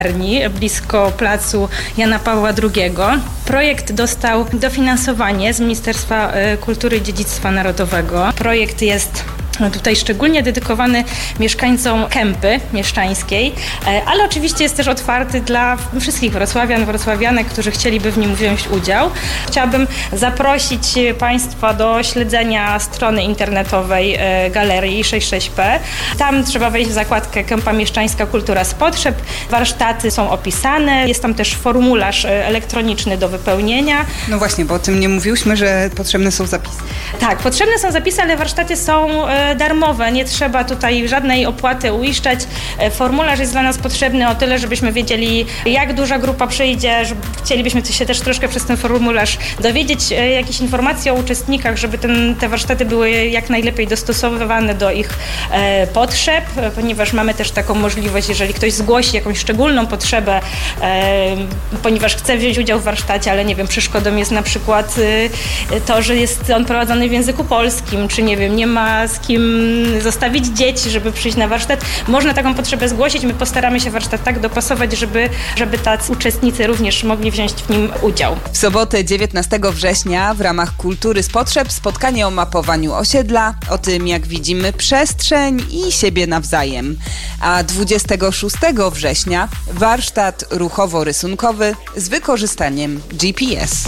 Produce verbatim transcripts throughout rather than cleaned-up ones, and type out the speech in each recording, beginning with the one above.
blisko placu Jana Pawła drugiego. Projekt dostał dofinansowanie z Ministerstwa Kultury i Dziedzictwa Narodowego. Projekt jest tutaj szczególnie dedykowany mieszkańcom Kępy mieszczańskiej, ale oczywiście jest też otwarty dla wszystkich wrocławian, wrocławianek, którzy chcieliby w nim wziąć udział. Chciałabym zaprosić Państwa do śledzenia strony internetowej Galerii sześćdziesiąt sześć P. Tam trzeba wejść w zakładkę Kępa Mieszczańska Kultura z Potrzeb. Warsztaty są opisane. Jest tam też formularz elektroniczny do wypełnienia. No właśnie, bo o tym nie mówiłyśmy, że potrzebne są zapisy. Tak, potrzebne są zapisy, ale warsztaty są darmowe, nie trzeba tutaj żadnej opłaty uiszczać. Formularz jest dla nas potrzebny o tyle, żebyśmy wiedzieli, jak duża grupa przyjdzie, że chcielibyśmy się też troszkę przez ten formularz dowiedzieć jakieś informacje o uczestnikach, żeby ten, te warsztaty były jak najlepiej dostosowywane do ich e, potrzeb, ponieważ mamy też taką możliwość, jeżeli ktoś zgłosi jakąś szczególną potrzebę, e, ponieważ chce wziąć udział w warsztacie, ale nie wiem, przeszkodą jest na przykład e, to, że jest on prowadzony w języku polskim, czy nie wiem, nie ma z kim zostawić dzieci, żeby przyjść na warsztat. Można taką potrzebę zgłosić. My postaramy się warsztat tak dopasować, żeby, żeby tacy uczestnicy również mogli wziąć w nim udział. W sobotę dziewiętnastego września w ramach Kultury z Potrzeb spotkanie o mapowaniu osiedla, o tym jak widzimy przestrzeń i siebie nawzajem. A dwudziestego szóstego września warsztat ruchowo-rysunkowy z wykorzystaniem G P S.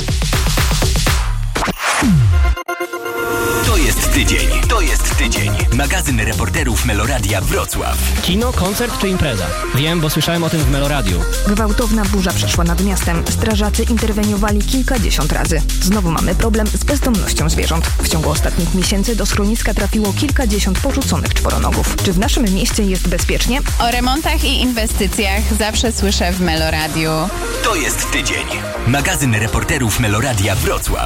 To jest tydzień. To jest tydzień. Magazyn reporterów Meloradia Wrocław. Kino, koncert czy impreza? Wiem, bo słyszałem o tym w Meloradiu. Gwałtowna burza przeszła nad miastem. Strażacy interweniowali kilkadziesiąt razy. Znowu mamy problem z bezdomnością zwierząt. W ciągu ostatnich miesięcy do schroniska trafiło kilkadziesiąt porzuconych czworonogów. Czy w naszym mieście jest bezpiecznie? O remontach i inwestycjach zawsze słyszę w Meloradiu. To jest tydzień. Magazyn reporterów Meloradia Wrocław.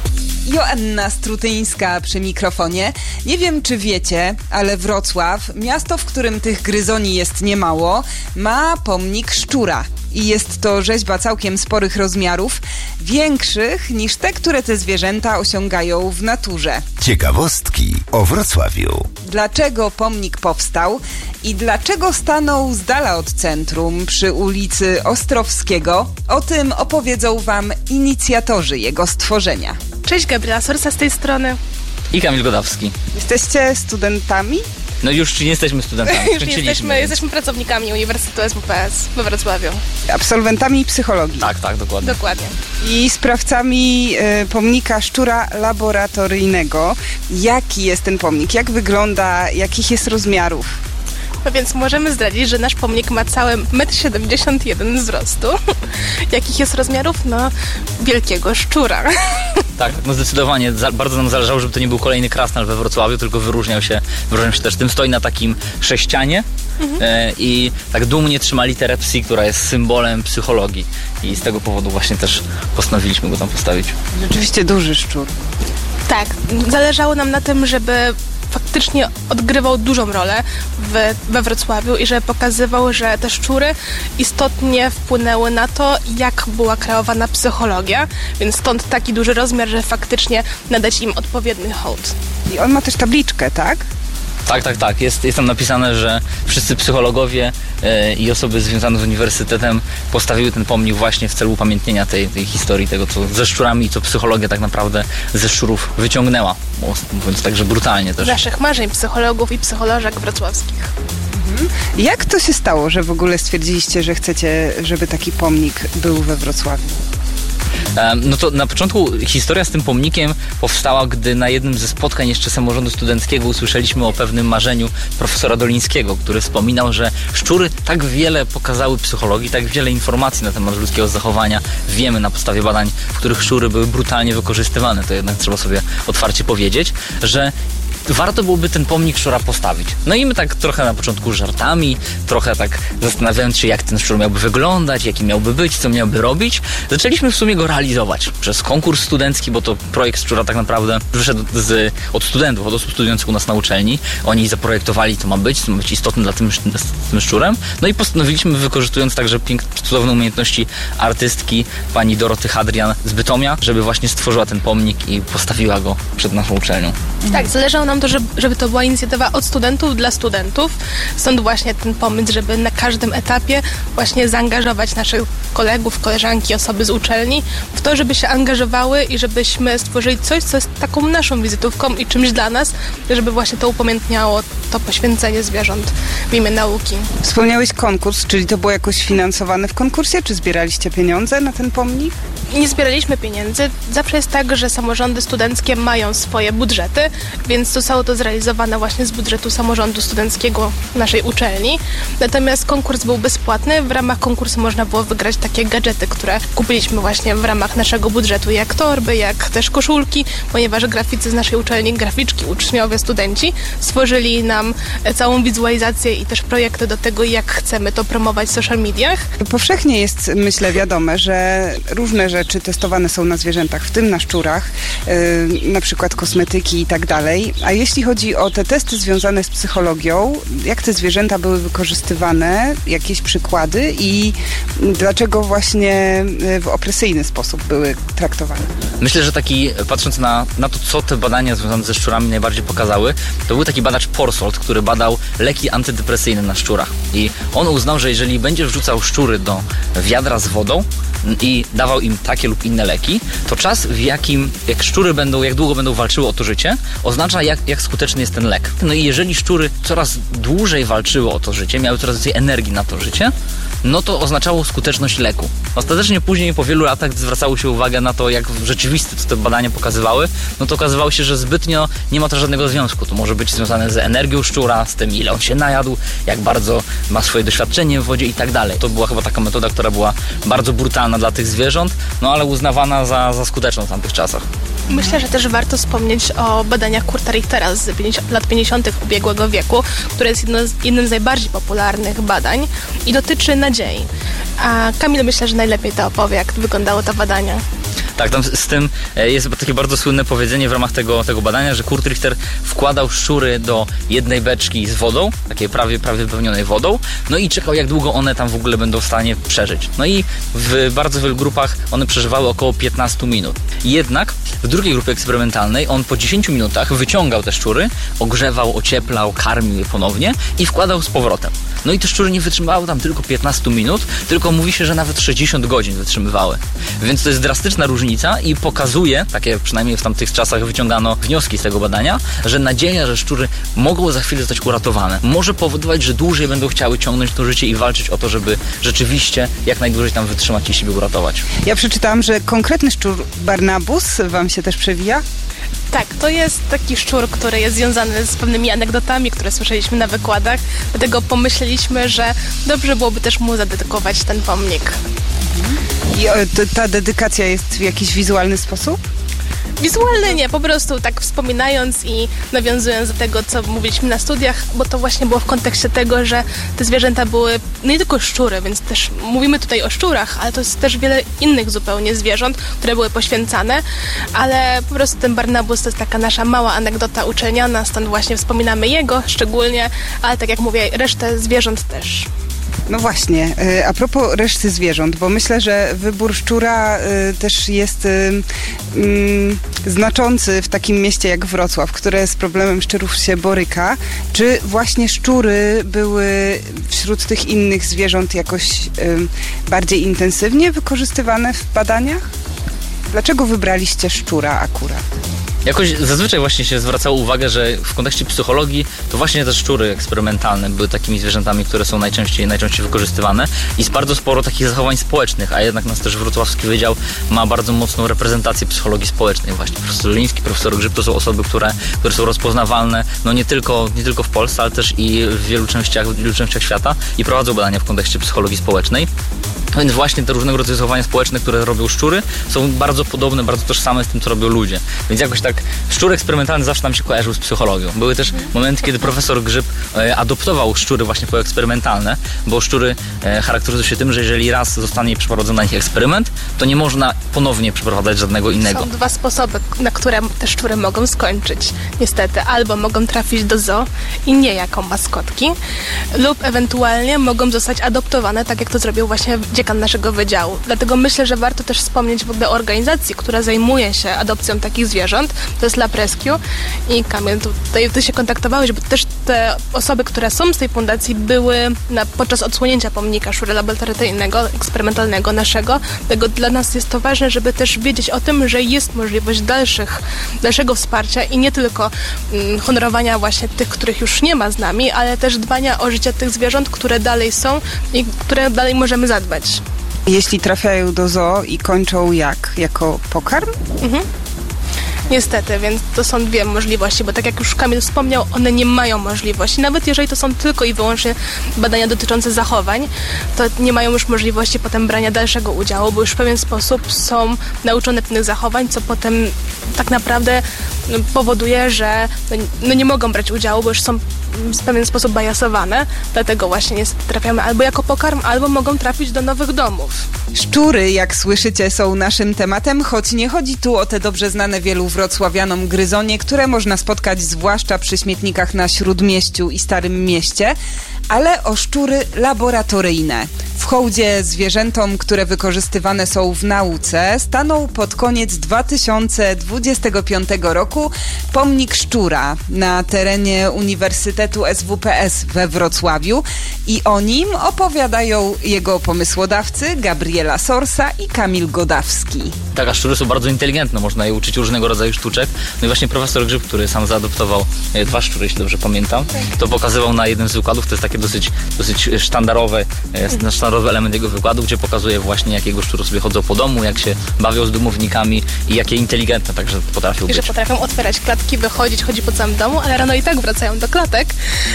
Joanna Strutyńska przy mikrofonie. Nie wiem, czy wiecie, ale Wrocław, miasto, w którym tych gryzoni jest niemało, ma pomnik szczura. I jest to rzeźba całkiem sporych rozmiarów, większych niż te, które te zwierzęta osiągają w naturze. Ciekawostki o Wrocławiu. Dlaczego pomnik powstał i dlaczego stanął z dala od centrum przy ulicy Ostrowskiego? O tym opowiedzą Wam inicjatorzy jego stworzenia. Cześć, Gabriela Sorsa z tej strony. I Kamil Godawski. Jesteście studentami? No już nie jesteśmy studentami, już jesteśmy, jesteśmy pracownikami Uniwersytetu S W P S we Wrocławiu. Absolwentami psychologii. Tak, tak, dokładnie. Dokładnie. I sprawcami y, pomnika szczura laboratoryjnego. Jaki jest ten pomnik? Jak wygląda? Jakich jest rozmiarów? No więc możemy zdradzić, że nasz pomnik ma całe metr siedemdziesiąt jeden wzrostu. Jakich jest rozmiarów? No, wielkiego szczura. Tak, no zdecydowanie. Bardzo nam zależało, żeby to nie był kolejny krasnal we Wrocławiu, tylko wyróżniał się, wyróżniał się też tym. Stoi na takim sześcianie mhm. e, i tak dumnie trzyma literę psi, która jest symbolem psychologii. I z tego powodu właśnie też postanowiliśmy go tam postawić. Rzeczywiście duży szczur. Tak, zależało nam na tym, żeby faktycznie odgrywał dużą rolę w, we Wrocławiu i że pokazywał, że te szczury istotnie wpłynęły na to, jak była kreowana psychologia, więc stąd taki duży rozmiar, że faktycznie nadać im odpowiedni hołd. I on ma też tabliczkę, tak? Tak, tak, tak. Jest, jest tam napisane, że wszyscy psychologowie e, i osoby związane z uniwersytetem postawiły ten pomnik właśnie w celu upamiętnienia tej, tej historii, tego co ze szczurami i co psychologia tak naprawdę ze szczurów wyciągnęła, mówiąc także brutalnie też. Naszych marzeń psychologów i psycholożek wrocławskich. Mhm. Jak to się stało, że w ogóle stwierdziliście, że chcecie, żeby taki pomnik był we Wrocławiu? No to na początku historia z tym pomnikiem powstała, gdy na jednym ze spotkań jeszcze samorządu studenckiego usłyszeliśmy o pewnym marzeniu profesora Dolińskiego, który wspominał, że szczury tak wiele pokazały psychologii, tak wiele informacji na temat ludzkiego zachowania wiemy na podstawie badań, w których szczury były brutalnie wykorzystywane. To jednak trzeba sobie otwarcie powiedzieć, że warto byłoby ten pomnik szczura postawić. No i my tak trochę na początku żartami, trochę tak zastanawiając się, jak ten szczur miałby wyglądać, jaki miałby być, co miałby robić, zaczęliśmy w sumie go realizować przez konkurs studencki, bo to projekt szczura tak naprawdę wyszedł z, od studentów, od osób studiujących u nas na uczelni. Oni zaprojektowali, co ma być, co ma być istotne dla tym, tym szczurem. No i postanowiliśmy, wykorzystując także piękne, cudowne umiejętności artystki pani Doroty Hadrian z Bytomia, żeby właśnie stworzyła ten pomnik i postawiła go przed naszą uczelnią. Tak, zależało nam chciałam to, żeby, żeby to była inicjatywa od studentów dla studentów. Stąd właśnie ten pomysł, żeby na każdym etapie właśnie zaangażować naszych kolegów, koleżanki, osoby z uczelni w to, żeby się angażowały i żebyśmy stworzyli coś, co jest taką naszą wizytówką i czymś dla nas, żeby właśnie to upamiętniało to poświęcenie zwierząt w imię nauki. Wspomniałeś konkurs, czyli to było jakoś finansowane w konkursie, czy zbieraliście pieniądze na ten pomnik? Nie zbieraliśmy pieniędzy. Zawsze jest tak, że samorządy studenckie mają swoje budżety, więc zostało to zrealizowane właśnie z budżetu samorządu studenckiego naszej uczelni. Natomiast konkurs był bezpłatny. W ramach konkursu można było wygrać takie gadżety, które kupiliśmy właśnie w ramach naszego budżetu, jak torby, jak też koszulki, ponieważ graficy z naszej uczelni, graficzki, uczniowie, studenci stworzyli nam całą wizualizację i też projekty do tego, jak chcemy to promować w social mediach. Powszechnie jest, myślę, wiadome, że różne rzeczy testowane są na zwierzętach, w tym na szczurach, yy, na przykład kosmetyki i tak dalej. A jeśli chodzi o te testy związane z psychologią, jak te zwierzęta były wykorzystywane, jakieś przykłady i dlaczego właśnie w opresyjny sposób były traktowane? Myślę, że taki, patrząc na, na to, co te badania związane ze szczurami najbardziej pokazały, to był taki badacz Porsold, który badał leki antydepresyjne na szczurach. I on uznał, że jeżeli będziesz wrzucał szczury do wiadra z wodą i dawał im takie lub inne leki, to czas, w jakim, jak szczury będą, jak długo będą walczyły o to życie, oznacza, jak, jak skuteczny jest ten lek. No i jeżeli szczury coraz dłużej walczyły o to życie, miały coraz więcej energii na to życie, no to oznaczało skuteczność leku. Ostatecznie później, po wielu latach, gdy zwracało się uwagę na to, jak rzeczywiste te badania pokazywały, no to okazywało się, że zbytnio nie ma to żadnego związku. To może być związane z energią szczura, z tym, ile on się najadł, jak bardzo ma swoje doświadczenie w wodzie i tak dalej. To była chyba taka metoda, która była bardzo brutalna dla tych zwierząt, no ale uznawana za, za skuteczną w tamtych czasach. Myślę, że też warto wspomnieć o badaniach Kurta Richtera z lat pięćdziesiątych ubiegłego wieku, które jest jedno z, jednym z najbardziej popularnych badań i dotyczy nadziei. A Kamil, myślę, że najlepiej to opowie, jak wyglądało to badanie. Tak, tam z tym jest takie bardzo słynne powiedzenie w ramach tego, tego badania, że Kurt Richter wkładał szczury do jednej beczki z wodą, takiej prawie, prawie wypełnionej wodą, no i czekał, jak długo one tam w ogóle będą w stanie przeżyć. No i w bardzo wielu grupach one przeżywały około piętnaście minut. Jednak w drugiej grupie eksperymentalnej on po dziesięciu minutach wyciągał te szczury, ogrzewał, ocieplał, karmił je ponownie i wkładał z powrotem. No i te szczury nie wytrzymały tam tylko piętnaście minut, tylko mówi się, że nawet sześćdziesiąt godzin wytrzymywały. Więc to jest drastyczna różnica i pokazuje, takie przynajmniej w tamtych czasach wyciągano wnioski z tego badania, że nadzieja, że szczury mogą za chwilę zostać uratowane, może powodować, że dłużej będą chciały ciągnąć to życie i walczyć o to, żeby rzeczywiście jak najdłużej tam wytrzymać i siebie uratować. Ja przeczytałam, że konkretny szczur Barnabus wam się też przewija? Tak, to jest taki szczur, który jest związany z pewnymi anegdotami, które słyszeliśmy na wykładach, dlatego pomyśleliśmy, że dobrze byłoby też mu zadedykować ten pomnik. I ta dedykacja jest w jakiś wizualny sposób? Wizualny nie, po prostu tak wspominając i nawiązując do tego, co mówiliśmy na studiach, bo to właśnie było w kontekście tego, że te zwierzęta były no nie tylko szczury, więc też mówimy tutaj o szczurach, ale to jest też wiele innych zupełnie zwierząt, które były poświęcane, ale po prostu ten Barnabus to jest taka nasza mała anegdota uczelniana, stąd właśnie wspominamy jego szczególnie, ale tak jak mówię, resztę zwierząt też. No właśnie, a propos reszty zwierząt, bo myślę, że wybór szczura też jest znaczący w takim mieście jak Wrocław, które z problemem szczurów się boryka. Czy właśnie szczury były wśród tych innych zwierząt jakoś bardziej intensywnie wykorzystywane w badaniach? Dlaczego wybraliście szczura akurat? Jakoś zazwyczaj właśnie się zwracało uwagę, że w kontekście psychologii to właśnie te szczury eksperymentalne były takimi zwierzętami, które są najczęściej, najczęściej wykorzystywane i jest bardzo sporo takich zachowań społecznych, a jednak nas też Wrocławski Wydział ma bardzo mocną reprezentację psychologii społecznej. Właśnie profesor Liński, profesor Grzyb to są osoby, które, które są rozpoznawalne no nie tylko, nie tylko w Polsce, ale też i w wielu częściach, w wielu częściach świata i prowadzą badania w kontekście psychologii społecznej. Więc właśnie te różnego rodzaju zachowania społeczne, które robią szczury, są bardzo podobne, bardzo tożsame z tym, co robią ludzie. Więc jakoś tak szczur eksperymentalny zawsze nam się kojarzył z psychologią. Były też momenty, kiedy profesor Grzyb e, adoptował szczury właśnie poeksperymentalne, bo szczury e, charakteryzują się tym, że jeżeli raz zostanie przeprowadzony na nich eksperyment, to nie można ponownie przeprowadzać żadnego innego. Są dwa sposoby, na które te szczury mogą skończyć. Niestety, albo mogą trafić do zoo i nie jako maskotki, lub ewentualnie mogą zostać adoptowane, tak jak to zrobił właśnie dziekan naszego wydziału. Dlatego myślę, że warto też wspomnieć w ogóle o organizacji, która zajmuje się adopcją takich zwierząt. To jest La Rescue i Kamil, tutaj ty się kontaktowałeś, bo też te osoby, które są z tej fundacji, były na, podczas odsłonięcia pomnika szczura laboratoryjnego, eksperymentalnego naszego. Dlatego dla nas jest to ważne, żeby też wiedzieć o tym, że jest możliwość dalszych, dalszego wsparcia i nie tylko mm, honorowania właśnie tych, których już nie ma z nami, ale też dbania o życie tych zwierząt, które dalej są i które dalej możemy zadbać. Jeśli trafiają do zoo i kończą jak? Jako pokarm? Mhm. Niestety, więc to są dwie możliwości, bo tak jak już Kamil wspomniał, one nie mają możliwości. Nawet jeżeli to są tylko i wyłącznie badania dotyczące zachowań, to nie mają już możliwości potem brania dalszego udziału, bo już w pewien sposób są nauczone pewnych zachowań, co potem tak naprawdę powoduje, że no nie mogą brać udziału, bo już są w pewien sposób bajasowane, dlatego właśnie niestety trafiamy albo jako pokarm, albo mogą trafić do nowych domów. Szczury, jak słyszycie, są naszym tematem, choć nie chodzi tu o te dobrze znane wielu wrocławianom gryzonie, które można spotkać zwłaszcza przy śmietnikach na Śródmieściu i Starym Mieście, ale o szczury laboratoryjne. W hołdzie zwierzętom, które wykorzystywane są w nauce, stanął pod koniec dwa tysiące dwudziestego piątego roku pomnik szczura na terenie Uniwersytetu S W P S we Wrocławiu i o nim opowiadają jego pomysłodawcy Gabriela Sorsa i Kamil Godawski. Tak, a szczury są bardzo inteligentne, można je uczyć różnego rodzaju sztuczek. No i właśnie profesor Grzyb, który sam zaadoptował dwa szczury, jeśli dobrze pamiętam, to pokazywał na jednym z wykładów, to jest takie dosyć, dosyć sztandarowe, sztandarowy element jego wykładu, gdzie pokazuje właśnie, jak jego szczury sobie chodzą po domu, jak się bawią z domownikami i jakie inteligentne także potrafią I być. że potrafią otwierać klatki, wychodzić, chodzi po całym domu, ale rano i tak wracają do klatek,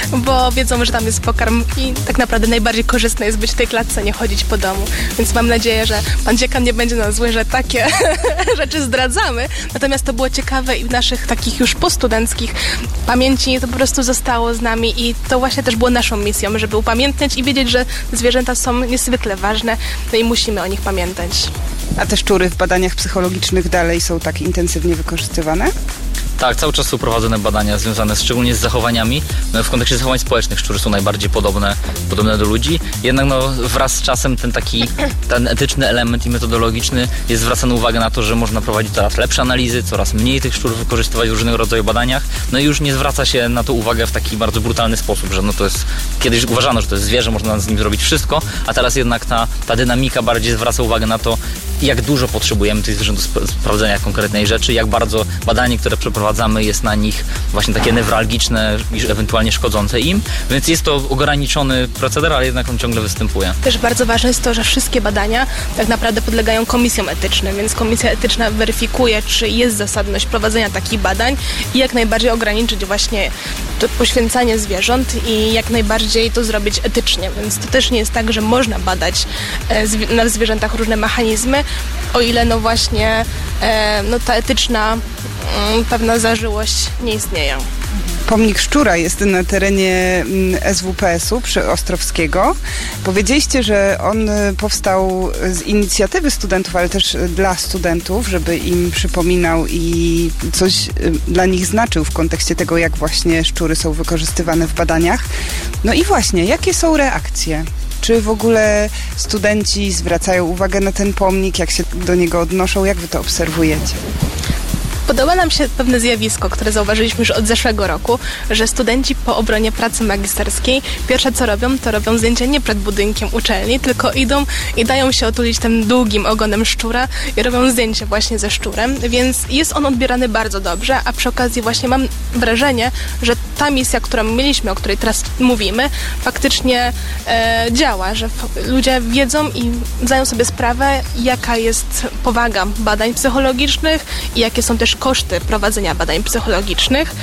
bo wiedzą, że tam jest pokarm i tak naprawdę najbardziej korzystne jest być w tej klatce, nie chodzić po domu. Więc mam nadzieję, że pan dziekan nie będzie na zły, że takie rzeczy zdradzamy. Natomiast to było ciekawe i w naszych takich już postudenckich pamięci to po prostu zostało z nami i to właśnie też było naszą misją, żeby upamiętniać i wiedzieć, że zwierzęta są niezwykle ważne, no i musimy o nich pamiętać. A te szczury w badaniach psychologicznych dalej są tak intensywnie wykorzystywane? Tak, cały czas są prowadzone badania związane szczególnie z zachowaniami. No, w kontekście zachowań społecznych szczury są najbardziej podobne, podobne do ludzi. Jednak no, wraz z czasem ten taki ten etyczny element i metodologiczny jest zwracana uwaga na to, że można prowadzić coraz lepsze analizy, coraz mniej tych szczurów wykorzystywać w różnego rodzaju badaniach. No i już nie zwraca się na to uwagę w taki bardzo brutalny sposób, że no to jest, kiedyś uważano, że to jest zwierzę, można z nim zrobić wszystko, a teraz jednak ta, ta dynamika bardziej zwraca uwagę na to, jak dużo potrzebujemy tych zwierząt do sprawdzenia konkretnej rzeczy, jak bardzo badanie, które przeprowadzamy, jest na nich właśnie takie newralgiczne i ewentualnie szkodzące im, więc jest to ograniczony proceder, ale jednak on ciągle występuje. Też bardzo ważne jest to, że wszystkie badania tak naprawdę podlegają komisjom etycznym, więc komisja etyczna weryfikuje, czy jest zasadność prowadzenia takich badań i jak najbardziej ograniczyć właśnie to poświęcanie zwierząt i jak najbardziej to zrobić etycznie, więc to też nie jest tak, że można badać e, na zwierzętach różne mechanizmy, o ile no właśnie e, no ta etyczna m, pewna zażyłość nie istnieje. Pomnik szczura jest na terenie S W P S-u przy Ostrowskiego. Powiedzieliście, że on powstał z inicjatywy studentów, ale też dla studentów, żeby im przypominał i coś dla nich znaczył w kontekście tego, jak właśnie szczury są wykorzystywane w badaniach. No i właśnie, jakie są reakcje? Czy w ogóle studenci zwracają uwagę na ten pomnik, jak się do niego odnoszą? Jak wy to obserwujecie? Podoba nam się pewne zjawisko, które zauważyliśmy już od zeszłego roku, że studenci po obronie pracy magisterskiej pierwsze co robią, to robią zdjęcia nie przed budynkiem uczelni, tylko idą i dają się otulić tym długim ogonem szczura i robią zdjęcie właśnie ze szczurem, więc jest on odbierany bardzo dobrze, a przy okazji właśnie mam wrażenie, że ta misja, którą mieliśmy, o której teraz mówimy, faktycznie e, działa, że f- ludzie wiedzą i zdają sobie sprawę, jaka jest powaga badań psychologicznych i jakie są też koszty prowadzenia badań psychologicznych,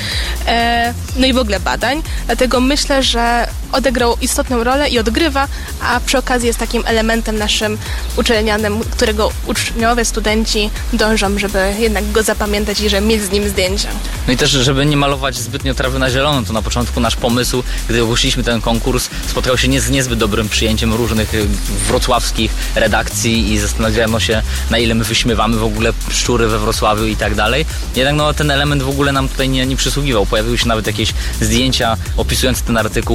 e, no i w ogóle badań. Dlatego myślę, że odegrał istotną rolę i odgrywa, a przy okazji jest takim elementem naszym uczelnianym, którego uczniowie, studenci dążą, żeby jednak go zapamiętać i żeby mieć z nim zdjęcia. No i też, żeby nie malować zbytnio trawy na zielono, to na początku nasz pomysł, gdy ogłosiliśmy ten konkurs, spotkał się nie z niezbyt dobrym przyjęciem różnych wrocławskich redakcji i zastanawiano się, na ile my wyśmiewamy w ogóle szczury we Wrocławiu i tak dalej. Jednak no, ten element w ogóle nam tutaj nie, nie przysługiwał. Pojawiły się nawet jakieś zdjęcia opisujące ten artykuł w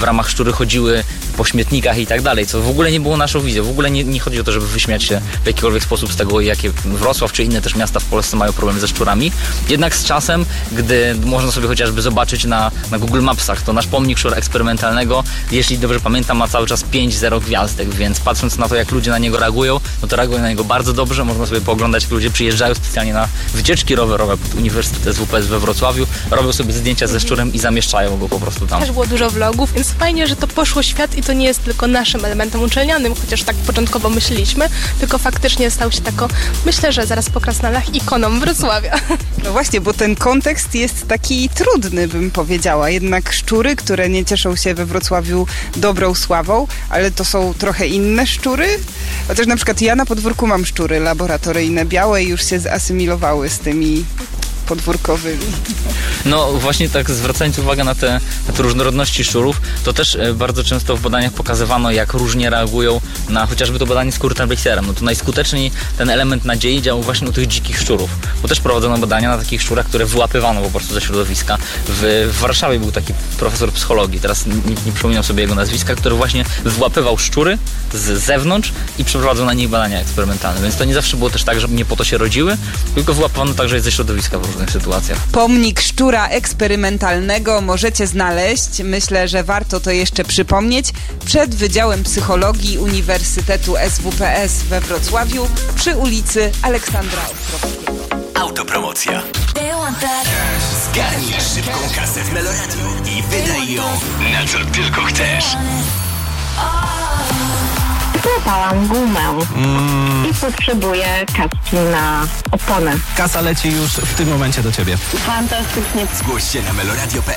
ramach szczury chodziły po śmietnikach i tak dalej, co w ogóle nie było naszą wizją. W ogóle nie, nie chodzi o to, żeby wyśmiać się w jakikolwiek sposób z tego, jakie Wrocław czy inne też miasta w Polsce mają problemy ze szczurami. Jednak z czasem, gdy można sobie chociażby zobaczyć na, na Google Mapsach, to nasz pomnik szczura eksperymentalnego, jeśli dobrze pamiętam, ma cały czas pięć zero gwiazdek, więc patrząc na to, jak ludzie na niego reagują, no to reagują na niego bardzo dobrze. Można sobie pooglądać, jak ludzie przyjeżdżają specjalnie na wycieczki rowerowe pod Uniwersytet S W P S we Wrocławiu, robią sobie zdjęcia ze szczurem i zamieszczają go po prostu tam. Też było dużo vlogów, więc fajnie, że to poszło w świat i to nie jest tylko naszym elementem uczelnianym, chociaż tak początkowo myśleliśmy, tylko faktycznie stał się taką, myślę, że zaraz po Krasnalach, ikoną Wrocławia. No właśnie, bo ten kontekst jest taki trudny, bym powiedziała. Jednak szczury, które nie cieszą się we Wrocławiu dobrą sławą, ale to są trochę inne szczury. Chociaż na przykład ja na podwórku mam szczury laboratoryjne, białe i już się zasymilowały z tymi podwórkowymi. No właśnie tak, zwracając uwagę na te, na te różnorodności szczurów, to też e, bardzo często w badaniach pokazywano, jak różnie reagują na chociażby to badanie z kurtenblechterem. No to najskuteczniej ten element nadziei działał właśnie u tych dzikich szczurów, bo też prowadzono badania na takich szczurach, które wyłapywano po prostu ze środowiska. W, w Warszawie był taki profesor psychologii, teraz nie, nie przypominam sobie jego nazwiska, który właśnie wyłapywał szczury z zewnątrz i przeprowadzał na nich badania eksperymentalne, więc to nie zawsze było też tak, że nie po to się rodziły, tylko wyłapywano także ze środowiska w różnych sytuacjach. Pomnik szczura eksperymentalnego możecie znaleźć, myślę, że warto to jeszcze przypomnieć, przed Wydziałem Psychologii Uniwersytetu S W P S we Wrocławiu przy ulicy Aleksandra Ostrowskiego. Autopromocja. Zgarnij szybką kasę w Meloradiu i wydaj ją na co tylko chcesz. Złapałam gumę Mm. i potrzebuję kaski na oponę. Kasa leci już w tym momencie do ciebie. Fantastycznie. Zgłoś się na meloradio kropka